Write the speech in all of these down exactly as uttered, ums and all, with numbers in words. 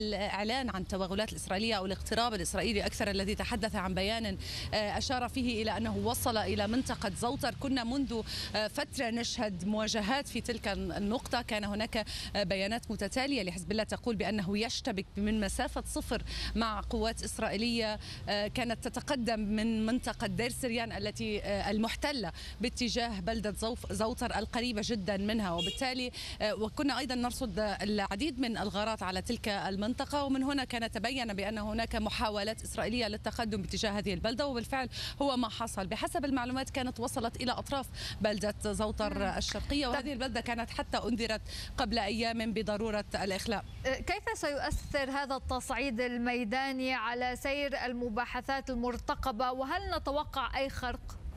الإعلان عن التوغلات الإسرائيلية أو الاقتراب الإسرائيلي أكثر، الذي تحدث عن بيان أشار فيه إلى أنه وصل إلى منطقة زوطر. كنا منذ فترة نشهد مواجهات في تلك النقطة، كان هناك بيانات متتالية لحزب الله تقول بأنه يشتبك من مسافة صفر مع قوات إسرائيلية كانت تتقدم من منطقة دير سريان التي المحتلة باتجاه بلدة زوطر القريبة جدا منها، وبالتالي وكنا أيضا نرصد العديد من الغارات على تلك المنطقة، ومن هنا كان تبين بأن هناك محاولات إسرائيلية للتقدم باتجاه هذه البلدة، وبالفعل هو ما حصل. بحسب المعلومات كانت وصلت إلى أطراف بلدة زوطر الشرقية، وهذه البلدة كانت حتى أنذرت قبل أيام بضرورة الإخلاء. كيف سيؤثر هذا التصعيد الميداني على سير المباحثات المرتقبة، وهل نتوقع أي خرق؟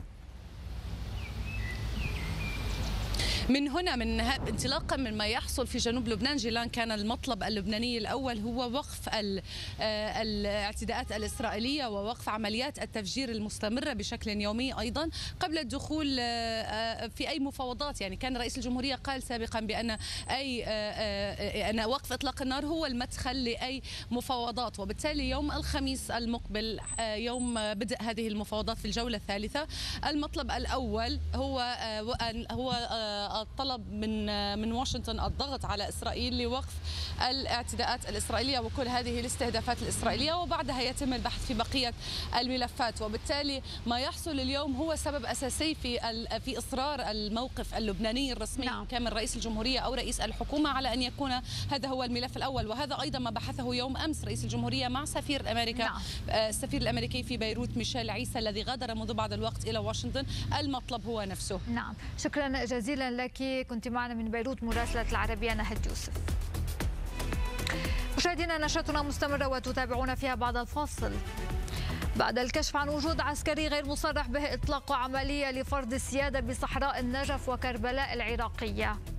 من هنا من انطلاقا من ما يحصل في جنوب لبنان، جيلان، كان المطلب اللبناني الأول هو وقف الاعتداءات الإسرائيلية ووقف عمليات التفجير المستمرة بشكل يومي أيضا قبل الدخول في أي مفاوضات. يعني كان رئيس الجمهورية قال سابقا بأن أي أن وقف إطلاق النار هو المدخل لأي مفاوضات، وبالتالي يوم الخميس المقبل يوم بدء هذه المفاوضات في الجولة الثالثة، المطلب الأول هو هو الطلب من من واشنطن الضغط على إسرائيل لوقف الاعتداءات الإسرائيلية وكل هذه الاستهدافات الإسرائيلية، وبعدها يتم البحث في بقية الملفات. وبالتالي ما يحصل اليوم هو سبب أساسي في في إصرار الموقف اللبناني الرسمي نعم. كان من رئيس الجمهورية أو رئيس الحكومة على أن يكون هذا هو الملف الأول، وهذا أيضا ما بحثه يوم أمس رئيس الجمهورية مع سفير أمريكا نعم. السفير الأمريكي في بيروت ميشيل عيسى الذي غادر منذ بعض الوقت إلى واشنطن. المطلب هو نفسه. نعم، شكرا جزيلا لك، كنت معنا من بيروت مراسلة العربية نهد يوسف. مشاهدينا، نشرتنا مستمرة وتتابعون فيها بعد الفاصل. بعد الكشف عن وجود عسكري غير مصرح به إطلاق عملية لفرض السيادة بصحراء النجف وكربلاء العراقية،